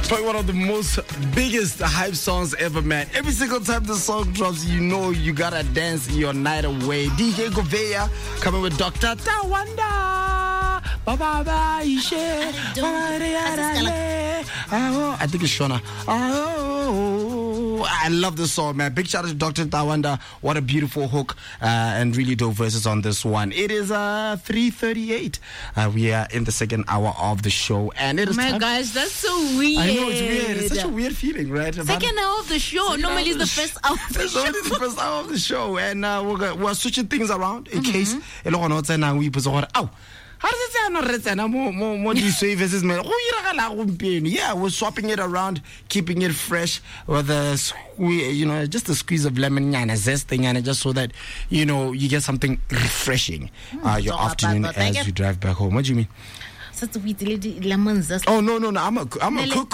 Probably one of the most biggest hype songs ever, man. Every single time the song drops, you know you gotta dance your night away. DJ Govea coming with Dr. Tawanda. I think it's Shona. I love this song, man. Big shout out to Dr. Tawanda. What a beautiful hook and really dope verses on this one. It is 3:38. We are in the second hour of the show, and it is. Oh my gosh, that's so weird. I know, it's weird. It's such a weird feeling, right? Second hour of the show. Normally it's the first hour of the show. It's the first hour of the show, and we're switching things around in case we how does it sound? More versus man. Yeah, we're swapping it around, keeping it fresh with just a squeeze of lemon and a zesting, and just so that you get something refreshing your afternoon as you drive back home. What do you mean? Oh no! I'm a cook.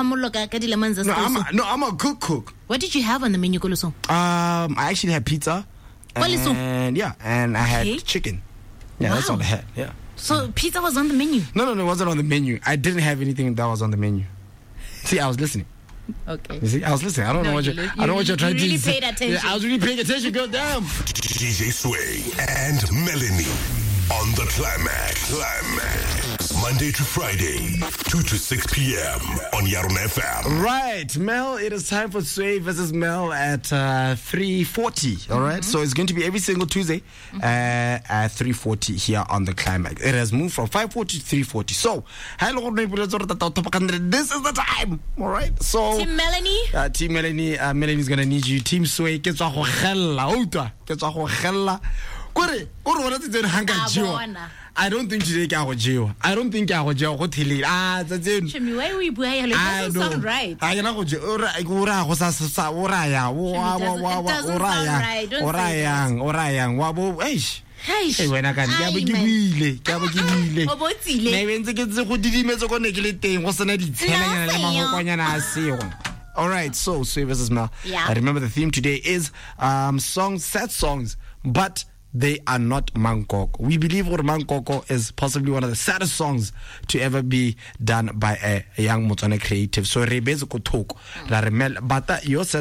I'm a cook. What did you have on the menu, Koloso? I actually had pizza, and I had chicken. Yeah, wow. That's all I had. Yeah. So pizza was on the menu? No, it wasn't on the menu. I didn't have anything that was on the menu. See, I was listening. Okay. You see, I was listening. I don't know what you're trying to do. You really paid attention. Yeah, I was really paying attention. Go damn. DJ Sway and Melanie on the Climax. Monday to Friday, 2 to 6 p.m. on Yarona FM. Right, Mel, it is time for Sway versus Mel at 3:40. All right, so it's going to be every single Tuesday at 3:40 here on the Climax. It has moved from 5:40 to 3:40. So, hello, this is the time. All right, so Team Melanie. Team Melanie. Melanie's gonna need you. Team Sway. I don't think today I don't think I would go to that's it. Shemi, why we buy it doesn't sound right. I know it doesn't sound right. Hey, when I can all right, so Sway versus Mel. Yeah. I remember the theme today is sad songs, but they are not Mangkoko. We believe what Mangkoko is possibly one of the saddest songs to ever be done by a young Motswana creative. So Rebezi Kotoko. But your